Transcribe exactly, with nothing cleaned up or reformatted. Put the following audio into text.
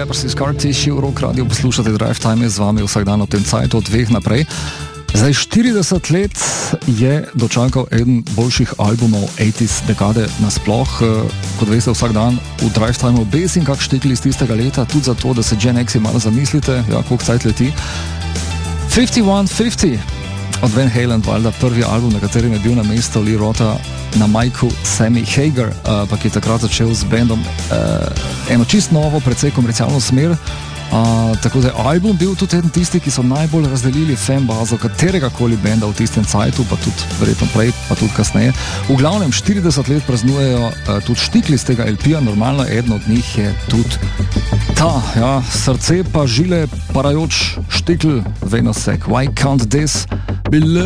Rappers iz Scar Tissue, Rock Radio, poslušate Drive Time, je z vami vsak dan v tem cajtu od dveh naprej. Zdaj štirideset let je dočakal eden boljših albumov osemdesetih dekade nasploh. Kot veste, vsak dan v Drive Time obesim kak štekli iz tistega leta, tudi zato, da se Gen X malo zamislite, ja, koliko cajt leti. fifty-one fifty od Van Halen, valjda prvi album, na katerem je bil na mesto Lee Rotha na majku Sammy Hagar, uh, pa ki je takrat začel z bandom uh, eno čist novo, precej komercialno smer. Uh, tako da je album bil tudi eden tisti, ki so najbolj razdelili fanbazo katerega koli benda v tistem cajtu, pa tudi verjetno prej, pa tudi kasneje. V glavnem štirideset let praznujejo uh, tudi štikli z tega el pija, normalno eden od njih je tudi ta, ja, srce pa žile parajoč štikl Venosek. Why can't this be